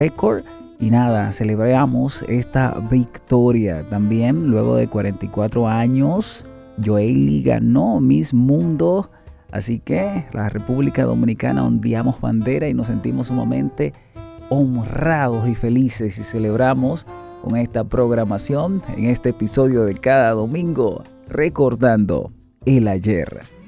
récord. Y nada, celebramos esta victoria. También luego de 44 años, Joely ganó Miss Mundo. Así que la República Dominicana ondeamos bandera y nos sentimos sumamente honrados y felices y celebramos con esta programación en este episodio de cada domingo, recordando el ayer.